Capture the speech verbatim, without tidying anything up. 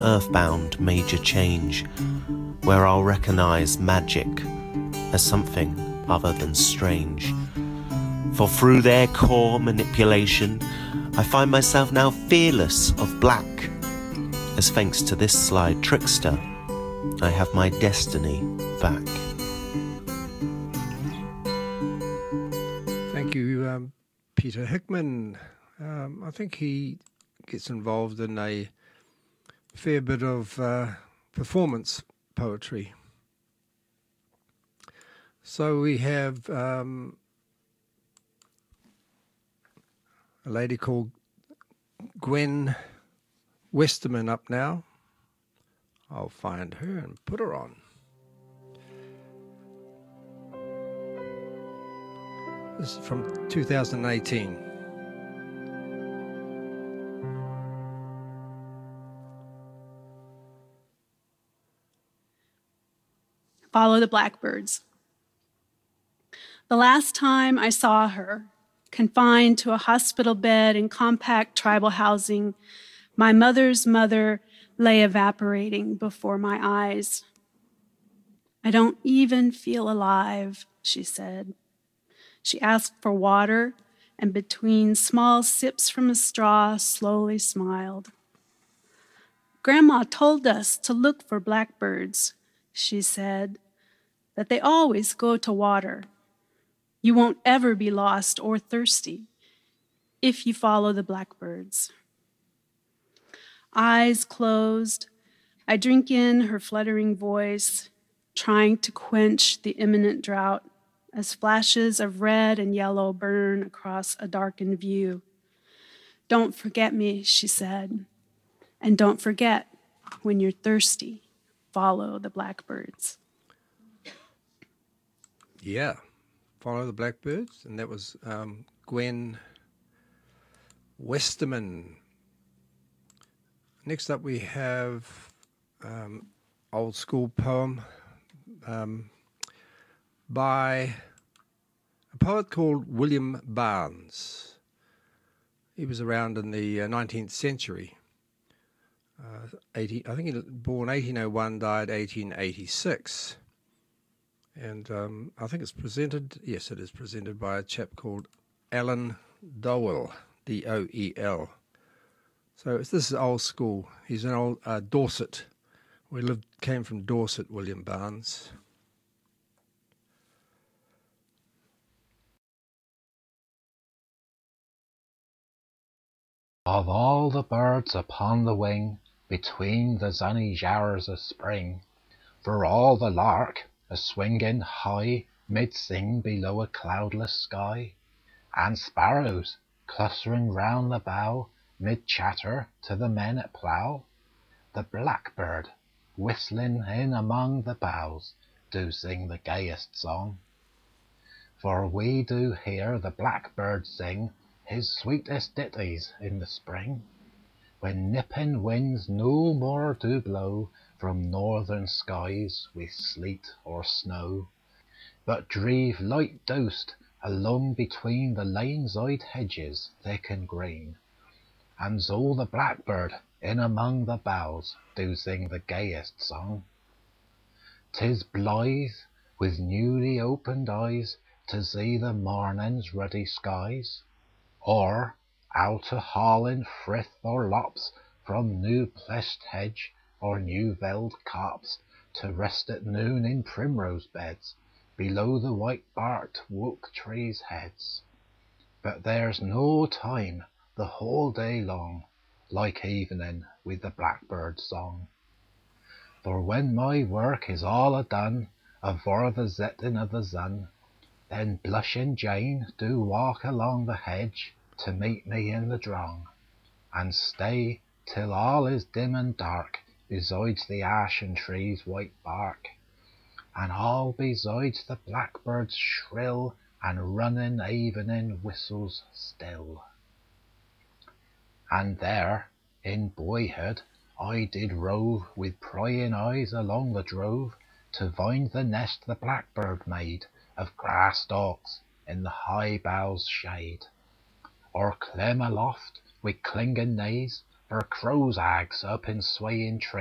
earthbound major change, where I'll recognize magic as something other than strange. For through their core manipulation, I find myself now fearless of black, as thanks to this sly trickster, I have my destiny back. Thank you, um, Peter Hickman. Um, I think he gets involved in a fair bit of uh, performance poetry. So we have um, a lady called Gwen Westerman up now. I'll find her and put her on. This is from two thousand eighteen. Follow the Blackbirds. The last time I saw her, confined to a hospital bed in compact tribal housing, my mother's mother lay evaporating before my eyes. I don't even feel alive, she said. She asked for water, and between small sips from a straw, slowly smiled. Grandma told us to look for blackbirds, she said, that they always go to water. You won't ever be lost or thirsty if you follow the blackbirds. Eyes closed, I drink in her fluttering voice, trying to quench the imminent drought as flashes of red and yellow burn across a darkened view. Don't forget me, she said, and don't forget, when you're thirsty, follow the blackbirds. Yeah, follow the blackbirds, and that was um, Gwen Westerman. Next up we have um, old school poem um, by a poet called William Barnes. He was around in the uh, nineteenth century. Uh, eighty, I think he was born eighteen oh one, died eighteen eighty-six. And um, I think it's presented, yes, it is presented by a chap called Alan Dowell, D O E L. So this is old school. He's an old uh, Dorset. We lived, came from Dorset, William Barnes. Of all the birds upon the wing, between the sunny showers of spring, for all the lark, a-swinging high, mid-sing below a cloudless sky, and sparrows, clustering round the bough, mid-chatter to the men at plough, the blackbird, whistling in among the boughs, do sing the gayest song. For we do hear the blackbird sing his sweetest ditties in the spring, when nipping winds no more do blow from northern skies with sleet or snow, but drive light doused along between the lane-side hedges thick and green, and so the blackbird in among the boughs do sing the gayest song. 'Tis blithe with newly opened eyes to see the morning's ruddy skies, or out to haul in frith or lops from new pleshed hedge or new veld copse, to rest at noon in primrose beds below the white-barked oak trees' heads. But there's no time the whole day long like evening with the blackbird's song. For when my work is all a-done afore the setting of the sun, then blushing Jane do walk along the hedge to meet me in the drong, and stay till all is dim and dark besides the ashen tree's white bark, and all besides the blackbird's shrill and running evening whistles still. And there, in boyhood, I did rove with prying eyes along the drove to find the nest the blackbird made of grass stalks in the high boughs' shade, or climb aloft with clinging knees or crow's eggs up in swaying trees.